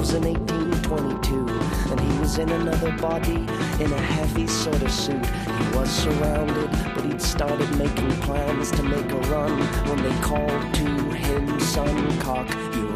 was in 1822, and he was in another body, in a heavy sort of suit. He was surrounded, but he'd started making plans to make a run when they called to him, son, cock your